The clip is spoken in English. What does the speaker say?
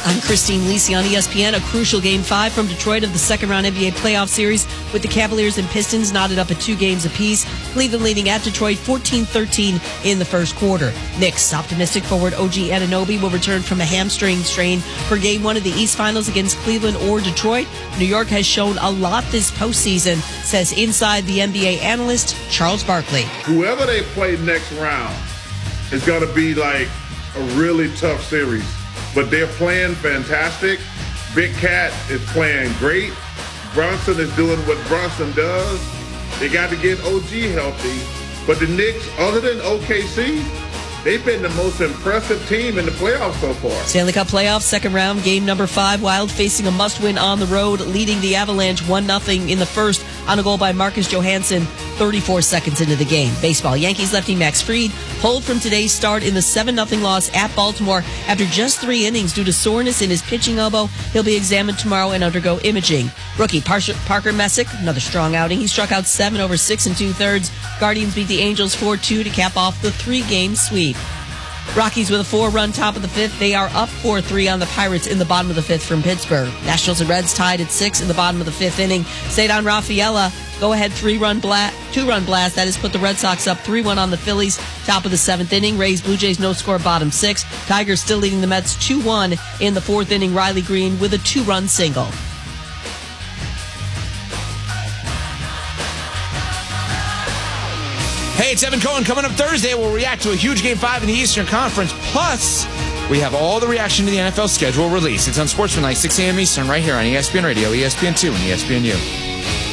I'm Christine Lisi on ESPN. A crucial Game 5 from Detroit of the second-round NBA playoff series with the Cavaliers and Pistons knotted up at 2 games apiece. Cleveland leading at Detroit 14-13 in the first quarter. Knicks optimistic forward OG Anunoby will return from a hamstring strain for Game 1 of the East Finals against Cleveland or Detroit. New York has shown a lot this postseason, says inside the NBA analyst Charles Barkley. Whoever they play next round is going to be like a really tough series. But they're playing fantastic. Big Cat is playing great. Brunson is doing what Brunson does. They got to get OG healthy. But the Knicks, other than OKC, they've been the most impressive team in the playoffs so far. Stanley Cup playoffs, second round, game number 5. Wild facing a must-win on the road, leading the Avalanche 1-0 in the first on a goal by Marcus Johansson 34 seconds into the game. Baseball, Yankees lefty Max Fried pulled from today's start in the 7-0 loss at Baltimore after just 3 innings due to soreness in his pitching elbow. He'll be examined tomorrow and undergo imaging. Rookie Parker Messick, another strong outing. He struck out 7 over 6 2/3. Guardians beat the Angels 4-2 to cap off the 3-game sweep. Rockies with a 4-run top of the 5th. They are up 4-3 on the Pirates in the bottom of the 5th from Pittsburgh. Nationals and Reds tied at 6 in the bottom of the 5th inning. Cedar Rafaela, go-ahead 2-run blast. That has put the Red Sox up 3-1 on the Phillies. Top of the 7th inning. Rays, Blue Jays, no score, bottom 6. Tigers still leading the Mets 2-1 in the 4th inning. Riley Green with a 2-run single. Hey, it's Evan Cohen. Coming up Thursday, we'll react to a huge Game 5 in the Eastern Conference. Plus, we have all the reaction to the NFL schedule release. It's on Sportsman Night, 6 a.m. Eastern, right here on ESPN Radio, ESPN2, and ESPNU.